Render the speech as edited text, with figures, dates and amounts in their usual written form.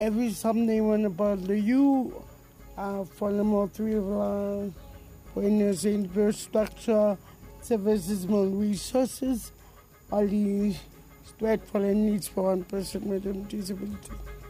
every Sunday when about the you follow more three when there's infrastructure, services, more resources, all the dreadful needs for one person with a disability.